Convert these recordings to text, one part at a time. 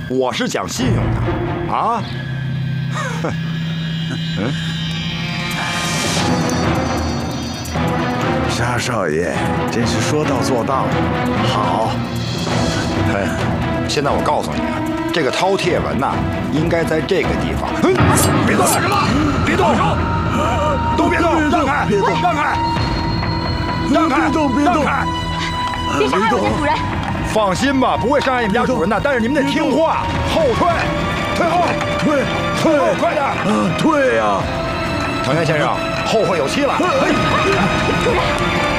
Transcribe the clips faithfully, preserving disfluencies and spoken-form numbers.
我是讲信用的，啊？哼，嗯。 沙少爷真是说到做到，好。 哎，现在我告诉你啊，这个饕餮纹呐，应该在这个地方。嗯，别动！干什么？别动手！都别动！让开！让开！让开！ 别动！别动！ 别伤害我家主人。 放心吧，不会伤害你们家主人的。但是你们得听话，后退，退后， 退， 退后，快点！ 啊，退呀！ 藤原先生，后会有期了。 主人。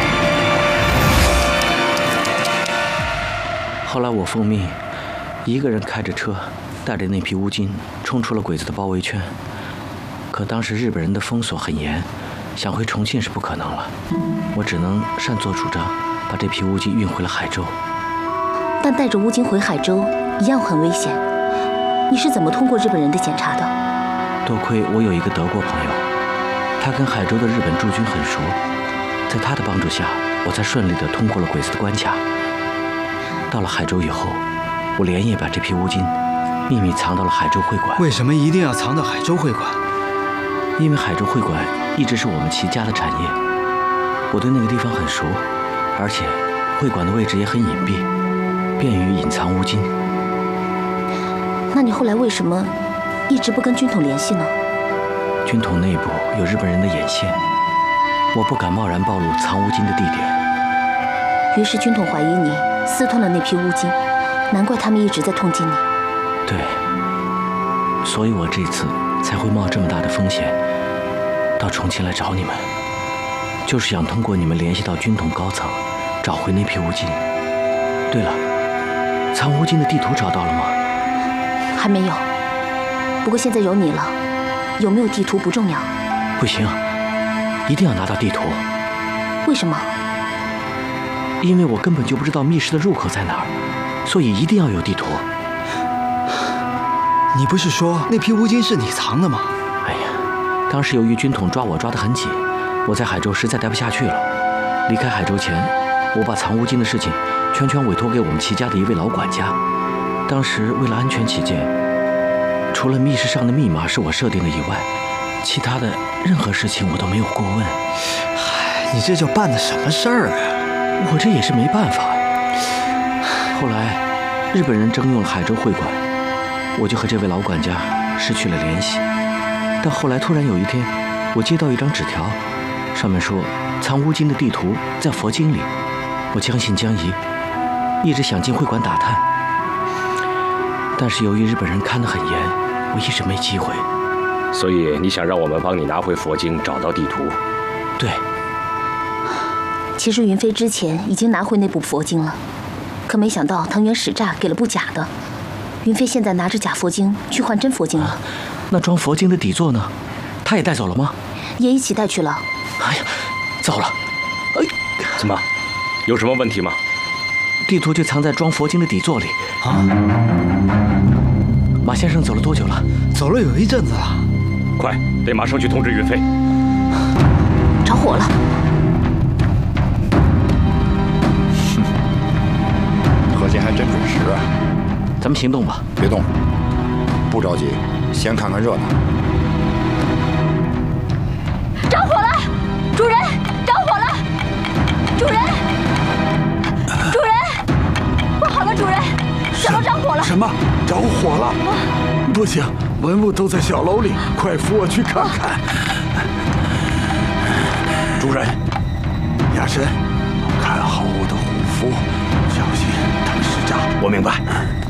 后来我奉命，一个人开着车，带着那批乌金冲出了鬼子的包围圈。可当时日本人的封锁很严，想回重庆是不可能了。我只能擅作主张，把这批乌金运回了海州。 但带着乌金回海州一样很危险。你是怎么通过日本人的检查的？ 多亏我有一个德国朋友，他跟海州的日本驻军很熟，在他的帮助下，我才顺利地通过了鬼子的关卡。到了海州以后，我连夜把这批乌金秘密藏到了海州会馆。 为什么一定要藏到海州会馆？ 因为海州会馆一直是我们齐家的产业，我对那个地方很熟，而且会馆的位置也很隐蔽，便于隐藏乌金。 那你后来为什么一直不跟军统联系呢？ 军统内部有日本人的眼线，我不敢贸然暴露藏乌金的地点。 于是军统怀疑你私吞了那批乌金，难怪他们一直在通缉你。 对，所以我这次才会冒这么大的风险到重庆来找你们，就是想通过你们联系到军统高层，找回那批乌金。对了，藏乌金的地图找到了吗？ 还没有，不过现在有你了，有没有地图不重要。 不行，一定要拿到地图。 为什么？ 因为我根本就不知道密室的入口在哪儿，所以一定要有地图。 你不是说那批乌金是你藏的吗？ 哎呀，当时由于军统抓我抓得很紧，我在海州实在待不下去了。离开海州前，我把藏乌金的事情全权委托给我们齐家的一位老管家。当时为了安全起见，除了密室上的密码是我设定的以外，其他的任何事情我都没有过问。 唉，你这叫办的什么事儿啊？ 我这也是没办法。后来，日本人征用了海州会馆，我就和这位老管家失去了联系。但后来突然有一天，我接到一张纸条，上面说藏乌金的地图在佛经里。我将信将疑，一直想进会馆打探，但是由于日本人看得很严，我一直没机会。 所以你想让我们帮你拿回佛经，找到地图？ 对。 其实云飞之前已经拿回那部佛经了，可没想到藤原使诈给了部假的。云飞现在拿着假佛经去换真佛经了。啊、 那装佛经的底座呢？他也带走了吗？ 也一起带去了。 哎呀，糟了！哎， 怎么？有什么问题吗？ 地图就藏在装佛经的底座里。 啊！ 马先生走了多久了？ 走了有一阵子了。 快，得马上去通知云飞。 着火了！ 核心还真准时啊！ 咱们行动吧。 别动，不着急，先看看热闹。 着火了！主人，着火了！主人，主人，不好了，主人，小楼着火了！ 什么？着火了？不行，文物都在小楼里，快扶我去看看。主人，亚神，看好我的护符，小心藤使诈。 我明白。